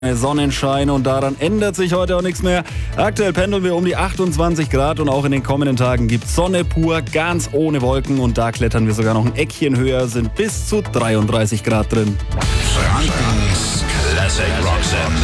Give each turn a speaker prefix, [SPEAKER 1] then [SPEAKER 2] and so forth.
[SPEAKER 1] Sonnenschein und daran ändert sich heute auch nichts mehr. Aktuell pendeln wir um die 28 Grad und auch in den kommenden Tagen gibt es Sonne pur, ganz ohne Wolken und da klettern wir sogar noch ein Eckchen höher, sind bis zu 33 Grad drin.
[SPEAKER 2] Frankens Classic Rock Sender.